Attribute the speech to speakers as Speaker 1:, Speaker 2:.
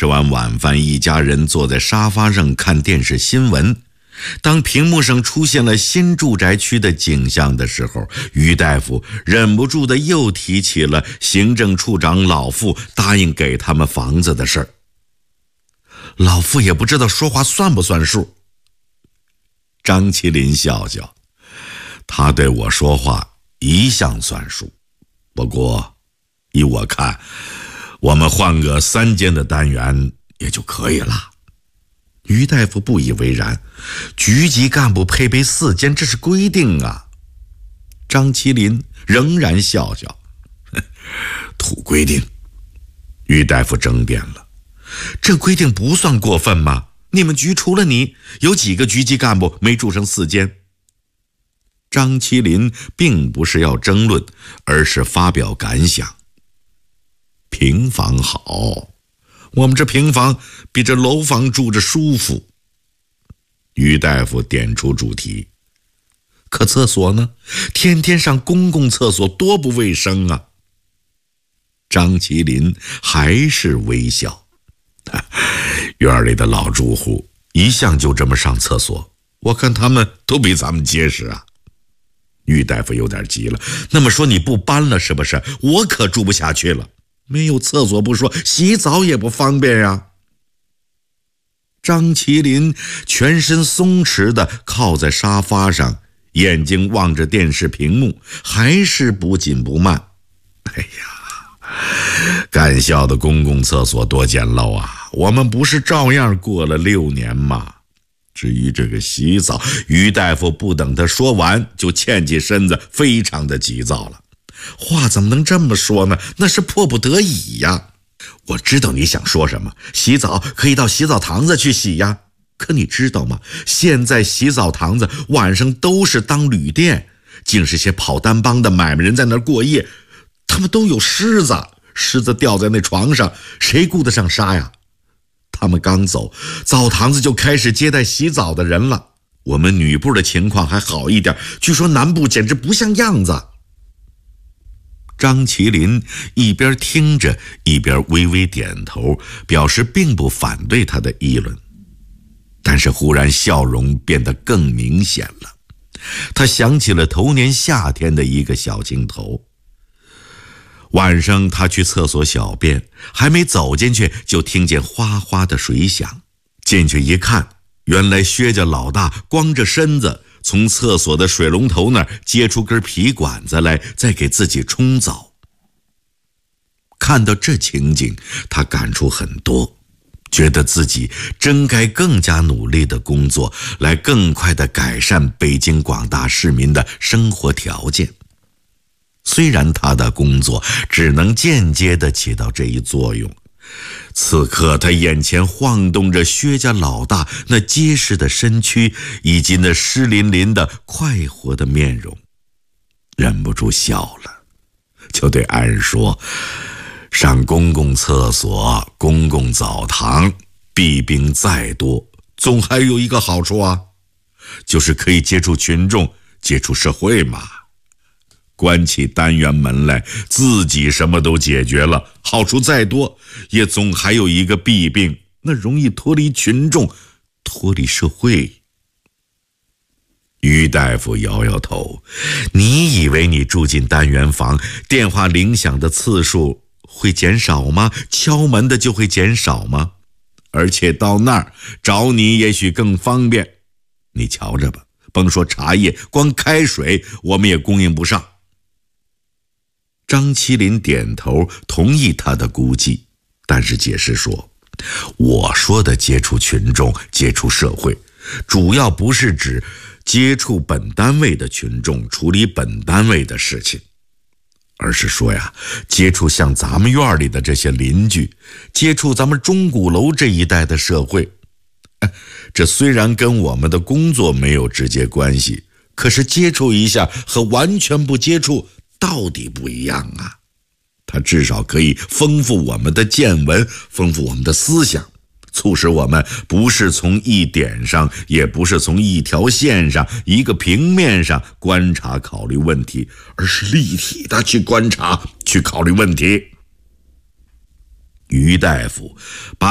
Speaker 1: 吃完晚饭，一家人坐在沙发上看电视新闻。当屏幕上出现了新住宅区的景象的时候，于大夫忍不住的又提起了行政处长老傅答应给他们房子的事儿。老傅也不知道说话算不算数。张麒麟笑笑，他对我说话一向算数，不过依我看，我们换个3间的单元也就可以了。于大夫不以为然，局级干部配备4间，这是规定啊。张麒麟仍然笑笑，土规定。于大夫争辩了，这规定不算过分吗？你们局除了你，有几个局级干部没住上4间？张麒麟并不是要争论，而是发表感想。平房好，我们这平房比这楼房住着舒服。于大夫点出主题，可厕所呢？天天上公共厕所多不卫生啊！张麒麟还是微笑，院里的老住户一向就这么上厕所，我看他们都比咱们结实啊。于大夫有点急了，那么说你不搬了是不是？我可住不下去了，没有厕所不说，洗澡也不方便呀。张麒麟全身松弛地靠在沙发上，眼睛望着电视屏幕，还是不紧不慢。哎呀，干校的公共厕所多简陋啊，我们不是照样过了6年吗？至于这个洗澡，于大夫不等他说完就欠起身子，非常的急躁了。话怎么能这么说呢？那是迫不得已呀。我知道你想说什么，洗澡可以到洗澡堂子去洗呀。可你知道吗？现在洗澡堂子晚上都是当旅店，竟是些跑单帮的买卖人在那儿过夜，他们都有虱子掉在那床上，谁顾得上杀呀？他们刚走，澡堂子就开始接待洗澡的人了。我们女部的情况还好一点，据说南部简直不像样子。张麒麟一边听着，一边微微点头，表示并不反对他的议论。但是忽然笑容变得更明显了，他想起了头年夏天的一个小镜头。晚上他去厕所小便，还没走进去就听见哗哗的水响，进去一看，原来薛家老大光着身子从厕所的水龙头那儿接出根皮管子来，再给自己冲澡。看到这情景，他感触很多，觉得自己真该更加努力的工作，来更快地改善北京广大市民的生活条件。虽然他的工作只能间接地起到这一作用，此刻他眼前晃动着薛家老大那结实的身躯，以及那湿淋淋的快活的面容，忍不住笑了，就对安人说，上公共厕所、公共澡堂，弊病再多，总还有一个好处啊，就是可以接触群众，接触社会嘛。关起单元门来，自己什么都解决了，好处再多，也总还有一个弊病，那容易脱离群众，脱离社会。于大夫摇摇头，你以为你住进单元房，电话铃响的次数会减少吗？敲门的就会减少吗？而且到那儿找你也许更方便。你瞧着吧，甭说茶叶，光开水我们也供应不上。张麒麟点头同意他的估计，但是解释说，我说的接触群众、接触社会，主要不是指接触本单位的群众，处理本单位的事情，而是说呀，接触像咱们院里的这些邻居，接触咱们钟鼓楼这一带的社会。这虽然跟我们的工作没有直接关系，可是接触一下和完全不接触到底不一样啊。它至少可以丰富我们的见闻，丰富我们的思想，促使我们不是从一点上，也不是从一条线上、一个平面上观察考虑问题，而是立体的去观察、去考虑问题。于大夫把